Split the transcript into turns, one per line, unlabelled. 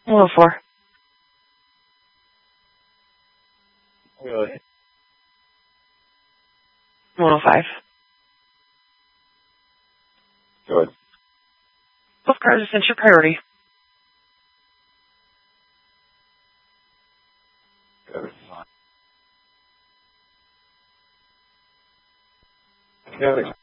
104.
Really?
105.
Good.
Both cars are sent your priority.
Good. Fine. Good.